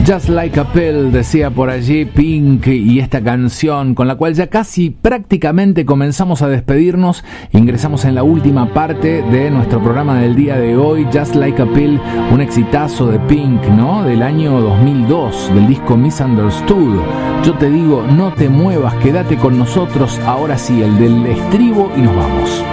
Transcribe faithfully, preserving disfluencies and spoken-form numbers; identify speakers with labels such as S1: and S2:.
S1: Just Like a Pill, decía por allí Pink, y esta canción con la cual ya casi prácticamente comenzamos a despedirnos. Ingresamos en la última parte de nuestro programa del día de hoy. Just Like a Pill, un exitazo de Pink, ¿no? Del año dos mil dos, del disco Misunderstood. Yo te digo, no te muevas, quédate con nosotros. Ahora sí, el del estribo y nos vamos.